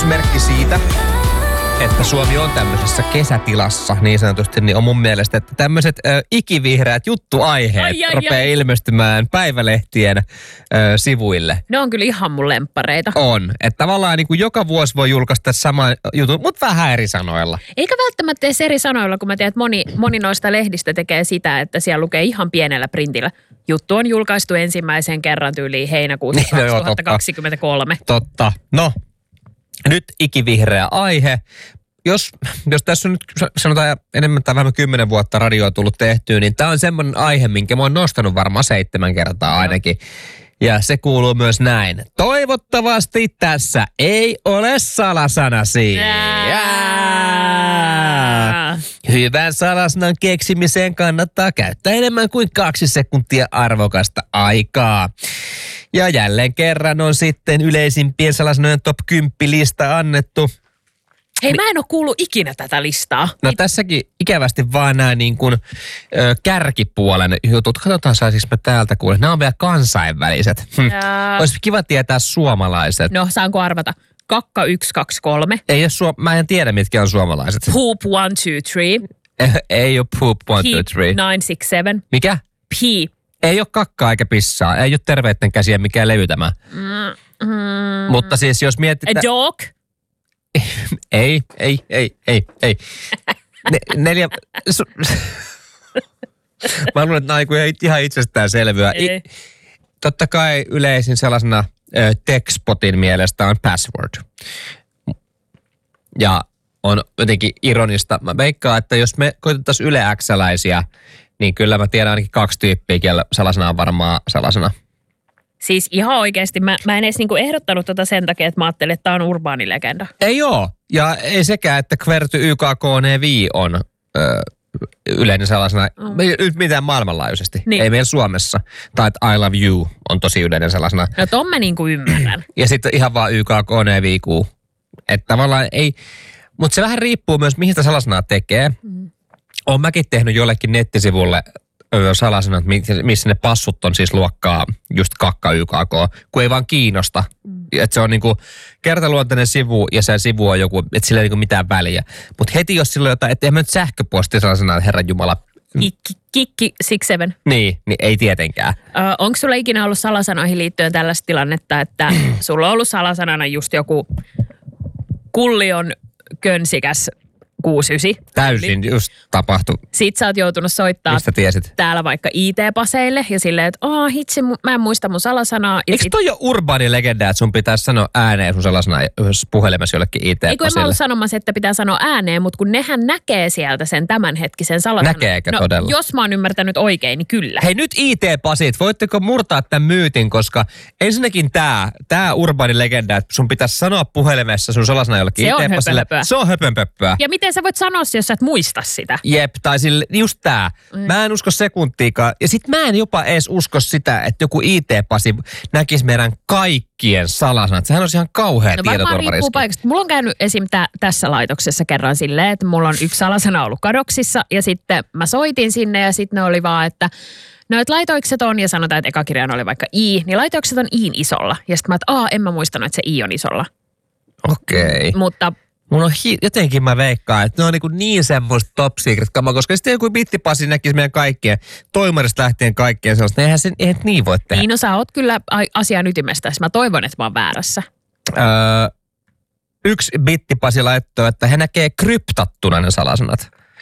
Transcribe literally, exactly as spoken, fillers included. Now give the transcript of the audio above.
merkki siitä, että Suomi on tämmöisessä kesätilassa niin sanotusti, niin on mun mielestä, että tämmöiset ö, ikivihreät juttuaiheet ai, ai, rupeaa ai. ilmestymään päivälehtien ö, sivuille. Ne on kyllä ihan mun lemppareita. On. Että tavallaan niin kuin joka vuosi voi julkaista sama jutun, mutta vähän eri sanoilla. Eikä välttämättä edes eri sanoilla, kun mä tiedän, että moni, moni noista lehdistä tekee sitä, että siellä lukee ihan pienellä printillä. Juttu on julkaistu ensimmäisen kerran tyyliin heinäkuussa niin, kaksituhattakaksikymmentäkolme. Totta. totta. No. Nyt ikivihreä aihe. Jos, jos tässä on nyt sanotaan enemmän tai vähemmän kymmenen vuotta radioa tullut tehtyä, niin tämä on semmoinen aihe, minkä mä oon nostanut varmaan seitsemän kertaa ainakin. Ja se kuuluu myös näin. Toivottavasti tässä ei ole salasanasi. Hyvän salasanan keksimiseen kannattaa käyttää enemmän kuin kaksi sekuntia arvokasta aikaa. Ja jälleen kerran on sitten yleisimpien salasanojen top kymmenen lista annettu. Hei, mä en ole kuullut ikinä tätä listaa. No tässäkin ikävästi vaan nämä niin kuin ö, kärkipuolen jutut. Katsotaan, saisinko mä täältä kuulla. Nämä on vielä kansainväliset. Hm. Ja... Olisi kiva tietää suomalaiset. No, saanko arvata? Kakka yksi, kaksi, kolme. Ei ole suom- mä en tiedä, mitkä on suomalaiset. Poop one, two, three. Ei ole poop one, two, three. nine, six, seven. Mikä? Pee. Ei ole kakkaa eikä pissaa. Ei ole terveitten käsiä mikään levytämä. Mm, mm. Mutta siis jos mietit... A dog? ei, ei, ei, ei, ei. Ne, neljä... Su... Mä luulen, että nämä on ihan itsestään selvyä. I, totta kai yleisin sellaisena ö, Techspotin mielestä on password. Ja on jotenkin ironista. Mä veikkaan, että jos me koitettaisiin Yle X-läisiä, niin kyllä mä tiedän ainakin kaksi tyyppiä, kellä sellaisena on varmaan sellaisena. Siis ihan oikeasti, mä, mä en edes niinku ehdottanut tota sen takia, että mä ajattelin, että tää on urbaani legenda. Ei oo. Ja ei sekään, että Kverty Y K K N V on ö, yleinen sellaisena, mm. nyt mitään maailmanlaajuisesti. Niin. Ei meillä Suomessa. Tai että I love you on tosi yleinen sellaisena. No ton mä niinku ymmärrän. Ja sitten ihan vaan Y K K N V Q. Että tavallaan ei, mutta se vähän riippuu myös, mihin sitä salasanaa tekee. Mm. Oon mäkin tehnyt jollekin nettisivulle salasanat, missä ne passut on siis luokkaa just kakka Y K K, kun ei vaan kiinnosta. Mm. Että se on niinku kertaluontainen sivu ja se sivu on joku, että sillä ei niinku mitään väliä. Mutta heti jos sillä on jotain, että eihän mä nyt sähköposti salasana, Herran Jumala. Kikki, kikki, six, seven. Niin, niin ei tietenkään. Ö, onko sulla ikinä ollut salasanoihin liittyen tällaista tilannetta, että sulla on ollut salasanana just joku kullion könsikäs kuusi yhdeksän. Täysin just tapahtui. Sitten sä oot joutunut soittaa mistä tiesit? Täällä vaikka I T-paseille ja silleen, että aah hitsi, mä en muista mun salasanaa. Eikö sit... toi ole urbaani legenda, että sun pitäisi sanoa ääneen sun salasanaa yhdessä puhelimessa jollekin I T-paseille? Ei kun en mä ollut sanomassa, että pitää sanoa ääneen, mutta kun nehän näkee sieltä sen tämänhetkisen salasanan. Näkeekö no, todella? Jos mä oon ymmärtänyt oikein, niin kyllä. Hei nyt I T-pasit, voitteko murtaa tämän myytin, koska ensinnäkin tää, tää urbaani legenda, että sun pitäisi sanoa puhelimessa sun salasanaa jollekin I T-pasille. Se on höpönpöppöä. Ja miten sä voit sanoa, jos sä et muista sitä? Jep, tai sille, just tää. Mm. Mä en usko sekuntiikaan. Ja sit mä en jopa edes usko sitä, että joku I T-pasi näkisi meidän kaikkien salasanat. Sehän on ihan kauhea no, tietoturvariski. Varmaan riippuu paikasta. Mulla on käynyt esim. Tä, tässä laitoksessa kerran silleen, että mulla on yksi salasana ollut kadoksissa ja sitten mä soitin sinne ja sitten ne oli vaan, että no, että laitoikset on, ja sanotaan, että eka kirjain oli vaikka I, niin laitoikset on Iin isolla. Ja sitten mä, että aah, en mä muistanut, että se I on isolla. Okei. Okay. Mutta mun on hi- jotenkin mä veikkaan, että ne on niin, niin semmoista top secret kamaa, koska sitten joku bittipasi näkisi meidän kaikkien, toimarista lähtien kaikkien sellaista, eihän sen eihän niin voi tehdä. Niin, no sä oot kyllä asian ytimestä, mä toivon, että mä oon väärässä. Öö, yksi bittipasi laittoi, että he näkee kryptattuna ne salasanat.